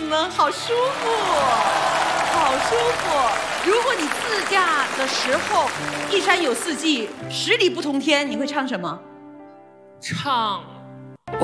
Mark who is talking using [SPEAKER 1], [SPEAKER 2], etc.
[SPEAKER 1] 呢？好舒服，好舒服。如果你自驾的时候，一山有四季，十里不同天，你会唱什么？
[SPEAKER 2] 唱